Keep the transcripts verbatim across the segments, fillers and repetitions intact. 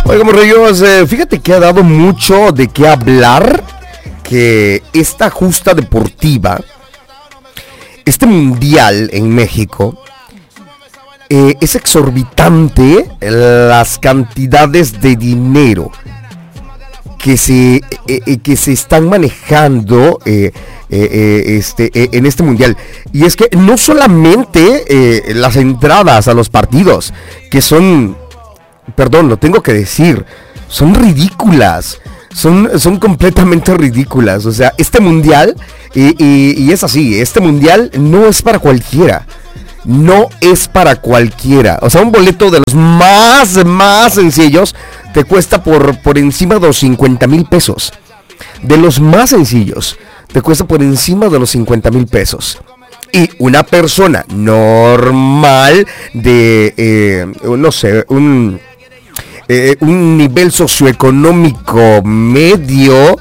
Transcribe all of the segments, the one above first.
Oigan, Reyes, eh, fíjate que ha dado mucho de qué hablar que esta justa deportiva, este mundial en México, eh, es exorbitante las cantidades de dinero que se, eh, eh, que se están manejando eh, eh, eh, este, eh, en este mundial. Y es que no solamente eh, las entradas a los partidos, que son, perdón, lo tengo que decir, son ridículas. Son, son completamente ridículas. O sea, este mundial, y, y, y es así, este mundial no es para cualquiera. No es para cualquiera. O sea, un boleto de los más, más sencillos te cuesta por, por encima de los cincuenta mil pesos. De los más sencillos, te cuesta por encima de los cincuenta mil pesos. Y una persona normal de, eh, no sé, un... Eh, un nivel socioeconómico medio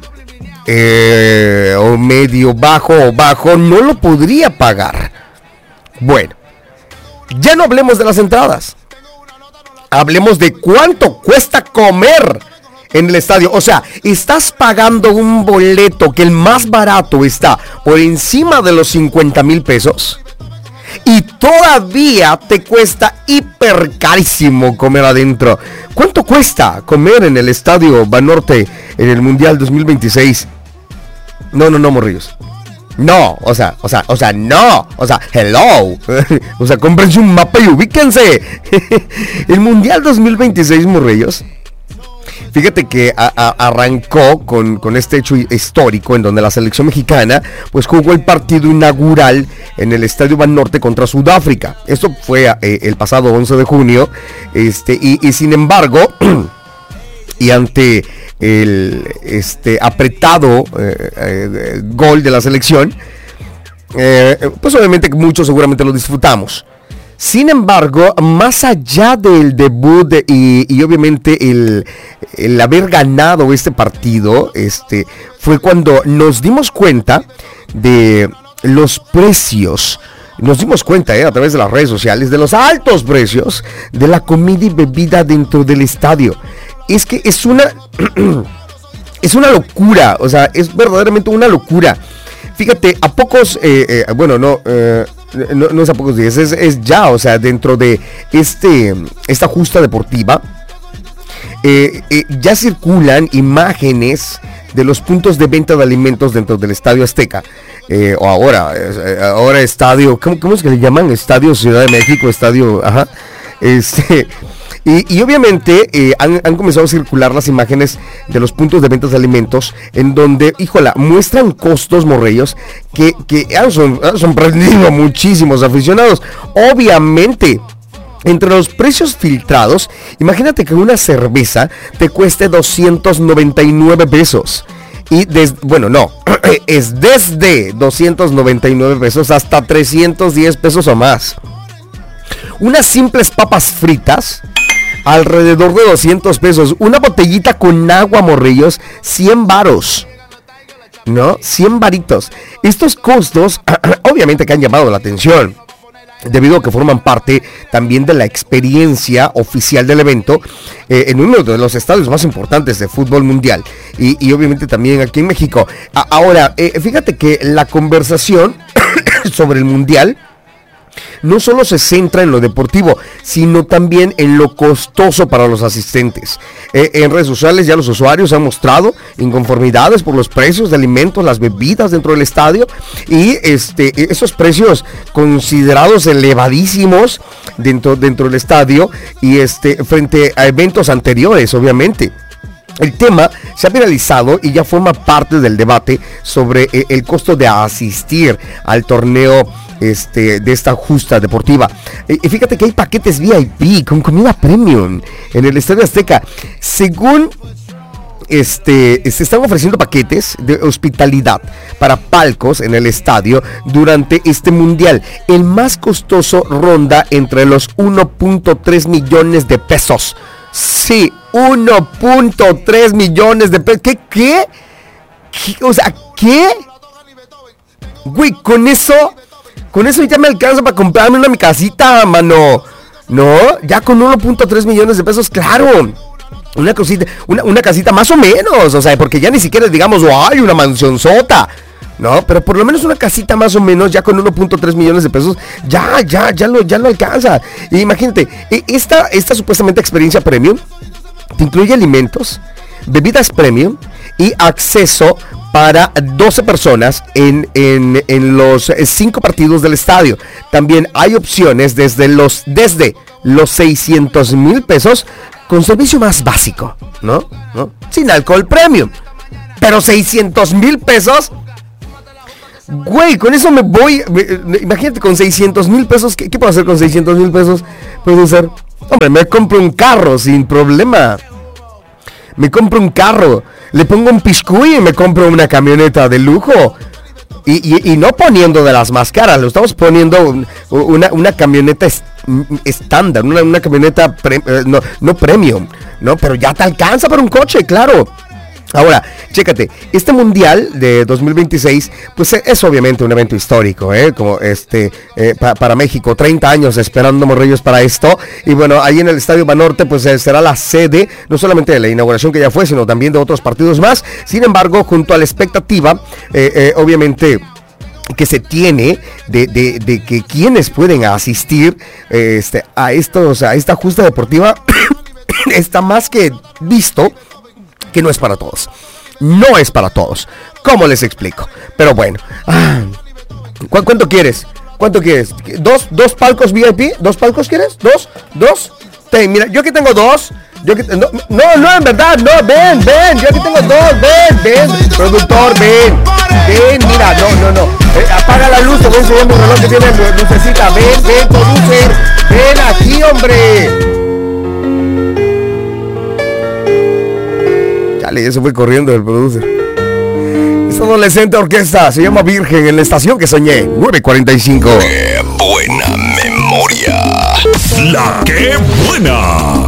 eh, o medio bajo o bajo no lo podría pagar. Bueno, ya no hablemos de las entradas, hablemos de cuánto cuesta comer en el estadio. O sea, estás pagando un boleto que el más barato está por encima de los cincuenta mil pesos y todavía te cuesta hiper carísimo comer adentro. ¿Cuánto cuesta comer en el Estadio Banorte en el Mundial dos mil veintiséis? No, no, no, morrillos. No, o sea, o sea, o sea, no. O sea, hello. O sea, cómprense un mapa y ubíquense. El Mundial dos mil veintiséis, morrillos. Fíjate que a, a, arrancó con, con este hecho histórico en donde la selección mexicana pues jugó el partido inaugural en el Estadio Banorte contra Sudáfrica. Esto fue eh, el pasado once de junio. Este, y, y sin embargo, y ante el este, apretado eh, eh, gol de la selección, eh, pues obviamente muchos seguramente lo disfrutamos. Sin embargo, más allá del debut de, y, y obviamente el, el haber ganado este partido, este, fue cuando nos dimos cuenta de los precios, nos dimos cuenta eh, a través de las redes sociales, de los altos precios de la comida y bebida dentro del estadio. Es que es una, es una locura, o sea, es verdaderamente una locura. Fíjate, a pocos, eh, eh, bueno, no... Eh, No, no es a pocos días, es, es ya, o sea, dentro de este esta justa deportiva, eh, eh, ya circulan imágenes de los puntos de venta de alimentos dentro del Estadio Azteca, eh, o ahora, eh, ahora estadio, ¿cómo, ¿cómo es que le llaman? Estadio Ciudad de México, estadio, ajá, este... Y, y obviamente eh, han, han comenzado a circular las imágenes de los puntos de ventas de alimentos en donde, híjola, muestran costos, morrellos, que, que han, son, han sorprendido a muchísimos aficionados. Obviamente, entre los precios filtrados, imagínate que una cerveza te cueste doscientos noventa y nueve pesos. Y des, bueno, no, es desde doscientos noventa y nueve pesos hasta trescientos diez pesos o más. Unas simples papas fritas, alrededor de doscientos pesos. Una botellita con agua, morrillos, cien varos, ¿no? cien varitos. Estos costos, obviamente que han llamado la atención, debido a que forman parte también de la experiencia oficial del evento eh, en uno de los estadios más importantes de fútbol mundial. Y, y obviamente también aquí en México. A- ahora, eh, fíjate que la conversación sobre el mundial no solo se centra en lo deportivo, sino también en lo costoso para los asistentes. Eh, en redes sociales ya los usuarios han mostrado inconformidades por los precios de alimentos, las bebidas dentro del estadio y este, esos precios considerados elevadísimos dentro, dentro del estadio y este, frente a eventos anteriores, obviamente. El tema se ha viralizado y ya forma parte del debate sobre eh, el costo de asistir al torneo este, de esta justa deportiva. Eh, y fíjate que hay paquetes V I P con comida premium en el Estadio Azteca. Según este, se están ofreciendo paquetes de hospitalidad para palcos en el estadio durante este mundial. El más costoso ronda entre los uno punto tres millones de pesos. Sí, uno punto tres millones de pesos. ¿Qué? ¿Qué? ¿Qué? O sea, ¿qué? Güey, con eso, con eso ya me alcanza para comprarme una mi casita, mano. No, ya con uno punto tres millones de pesos, claro. Una cosita, una, una casita más o menos, o sea, porque ya ni siquiera digamos, oh, hay una mansionsota. No, pero por lo menos una casita más o menos, ya con uno punto tres millones de pesos, ya, ya, ya lo, ya lo alcanza. Y imagínate, esta, esta supuestamente experiencia premium te incluye alimentos, bebidas premium y acceso para doce personas en, en, en los cinco partidos del estadio. También hay opciones desde los, desde los seiscientos mil pesos con servicio más básico, ¿no? ¿no? Sin alcohol premium. Pero seiscientos mil pesos... Güey, con eso me voy, me, imagínate con seiscientos mil pesos, ¿qué, ¿qué puedo hacer con seiscientos mil pesos? Puedo hacer, hombre, me compro un carro sin problema. Me compro un carro, le pongo un piscuy y me compro una camioneta de lujo. Y, y, y no poniendo de las más caras, lo estamos poniendo una, una camioneta est- estándar, una, una camioneta pre, eh, no, no premium, ¿no? Pero ya te alcanza para un coche, claro. Ahora, chécate, este mundial de dos mil veintiséis, pues es obviamente un evento histórico, ¿eh? Como este, eh, pa- para México, treinta años esperando Morrillos para esto, y bueno, ahí en el Estadio Banorte, pues eh, será la sede, no solamente de la inauguración que ya fue, sino también de otros partidos más. Sin embargo, junto a la expectativa, eh, eh, obviamente, que se tiene de, de, de que quienes pueden asistir eh, este, a, estos, a esta justa deportiva, está más que visto que no es para todos. No es para todos. ¿Cómo les explico? Pero bueno. Ah, ¿cu- ¿Cuánto quieres? ¿Cuánto quieres? ¿Dos, dos palcos V I P? ¿Dos palcos quieres? ¿Dos? ¿Dos? Ten, mira, yo aquí tengo dos. Yo que, no, no, no, en verdad, no, ven, ven. Yo aquí tengo dos, ven, ven. Productor, ven. Ven, mira, no, no, no. Eh, apaga la luz, te voy a enseñar mi reloj que tiene lucecita. Ven, ven, producer. Ven aquí, hombre. Ya se fue corriendo el producer. Esta adolescente orquesta se llama Virgen en la estación que soñé. nueve cuarenta y cinco. ¡Qué buena memoria! ¡La qué buena!